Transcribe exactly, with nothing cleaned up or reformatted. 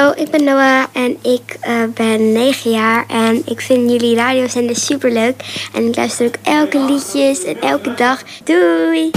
Hallo, ik ben Noah en ik uh, ben negen jaar. En ik vind jullie radiozender superleuk. En ik luister ook elke liedjes en elke dag. Doei!